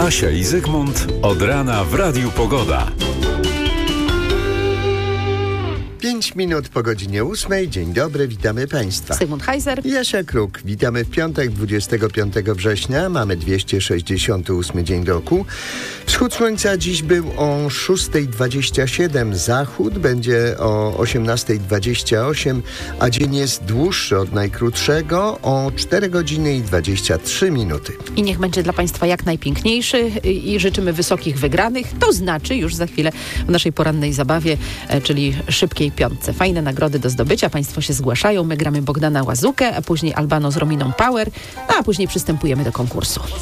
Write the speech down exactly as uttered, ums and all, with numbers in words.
Asia i Zygmunt od rana w Radiu Pogoda. Pięć minut po godzinie ósmej. Dzień dobry, witamy Państwa. Zygmunt Heiser. Jasia Kruk. Witamy w piątek, dwudziestego piątego września. Mamy dwieście sześćdziesiąty ósmy dzień roku. Wschód słońca dziś był o szósta dwadzieścia siedem. Zachód będzie o osiemnasta dwadzieścia osiem, a dzień jest dłuższy od najkrótszego o cztery godziny i dwadzieścia trzy minuty. I niech będzie dla Państwa jak najpiękniejszy i życzymy wysokich wygranych. To znaczy już za chwilę w naszej porannej zabawie, czyli szybkiej piątce. Fajne nagrody do zdobycia. Państwo się zgłaszają. My gramy Bogdana Łazukę, a później Albano z Rominą Power, a później przystępujemy do konkursu.